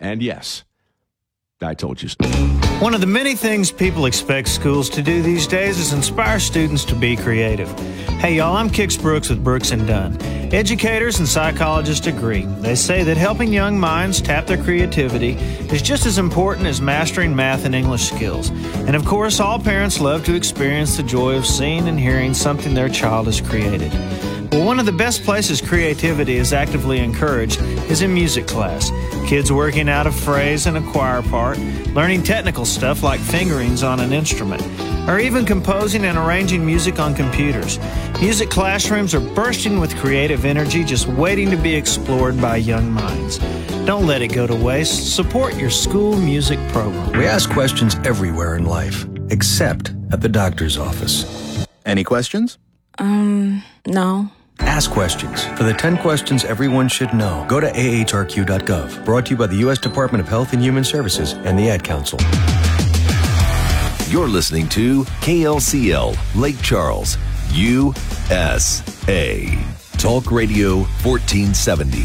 And yes, I told you so. One of the many things people expect schools to do these days is inspire students to be creative. Hey y'all, I'm Kix Brooks with Brooks & Dunn. Educators and psychologists agree. They say that helping young minds tap their creativity is just as important as mastering math and English skills. And of course, all parents love to experience the joy of seeing and hearing something their child has created. Well, one of the best places creativity is actively encouraged is in music class. Kids working out a phrase in a choir part, learning technical stuff like fingerings on an instrument, or even composing and arranging music on computers. Music classrooms are bursting with creative energy just waiting to be explored by young minds. Don't let it go to waste. Support your school music program. We ask questions everywhere in life, except at the doctor's office. Any questions? No. Ask questions. For the 10 questions everyone should know, go to ahrq.gov. Brought to you by the U.S. Department of Health and Human Services and the Ad Council. You're listening to KLCL Lake Charles, USA. Talk Radio 1470.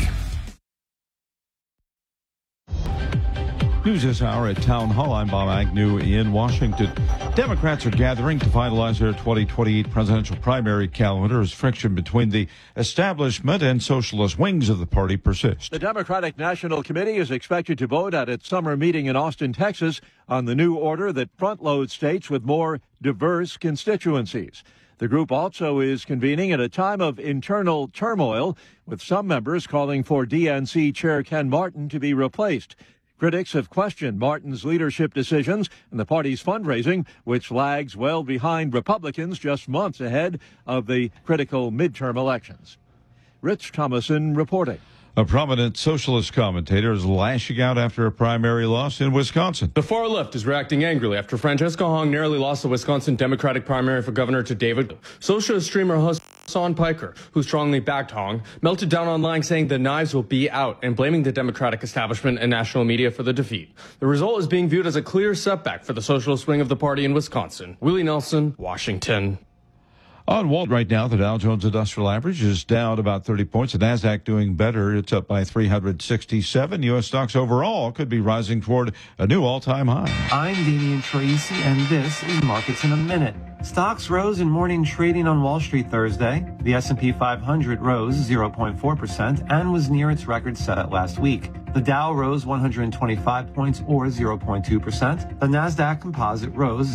News this hour at Town Hall. I'm Bob Agnew in Washington. Democrats are gathering to finalize their 2028 presidential primary calendar as friction between the establishment and socialist wings of the party persists. The Democratic National Committee is expected to vote at its summer meeting in Austin, Texas, on the new order that front-loads states with more diverse constituencies. The group also is convening at a time of internal turmoil, with some members calling for DNC Chair Ken Martin to be replaced. Critics have questioned Martin's leadership decisions and the party's fundraising, which lags well behind Republicans just months ahead of the critical midterm elections. Rich Thomason reporting. A prominent socialist commentator is lashing out after a primary loss in Wisconsin. The far left is reacting angrily after Francesca Hong narrowly lost the Wisconsin Democratic primary for governor to David. Socialist streamer Hassan Piker, who strongly backed Hong, melted down online saying the knives will be out and blaming the Democratic establishment and national media for the defeat. The result is being viewed as a clear setback for the socialist wing of the party in Wisconsin. Willie Nelson, Washington. On Wall right now, the Dow Jones Industrial Average is down about 30 points. The NASDAQ doing better. It's up by 367. U.S. stocks overall could be rising toward a new all-time high. I'm Damian Tracy, and this is Markets in a Minute. Stocks rose in morning trading on Wall Street Thursday. The S&P 500 rose 0.4% and was near its record set at last week. The Dow rose 125 points or 0.2%. The NASDAQ Composite rose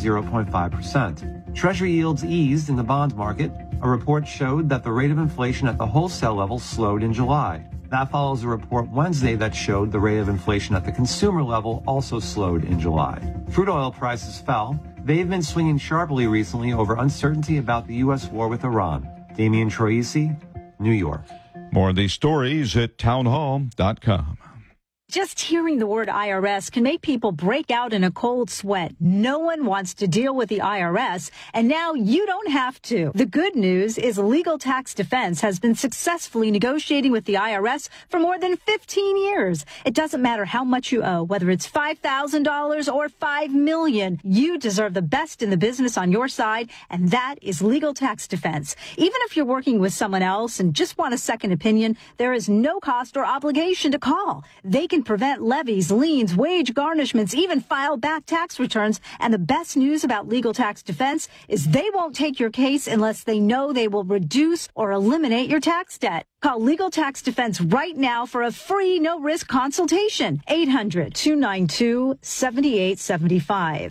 0.5%. Treasury yields eased in the bond market. A report showed that the rate of inflation at the wholesale level slowed in July. That follows a report Wednesday that showed the rate of inflation at the consumer level also slowed in July. Crude oil prices fell. They've been swinging sharply recently over uncertainty about the U.S. war with Iran. Damian Troisi, New York. More of these stories at townhall.com. Just hearing the word IRS can make people break out in a cold sweat. No one wants to deal with the IRS, and now you don't have to. The good news is Legal Tax Defense has been successfully negotiating with the IRS for more than 15 years. It doesn't matter how much you owe, whether it's $5,000 or $5 million. You deserve the best in the business on your side, and that is Legal Tax Defense. Even if you're working with someone else and just want a second opinion, there is no cost or obligation to call. They can prevent levies, liens, wage garnishments, even file back tax returns. And the best news about Legal Tax Defense is they won't take your case unless they know they will reduce or eliminate your tax debt. Call Legal Tax Defense right now for a free, no-risk consultation. 800-292-7875.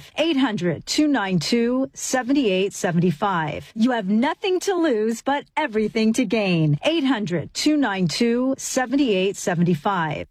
800-292-7875. You have nothing to lose but everything to gain. 800-292-7875.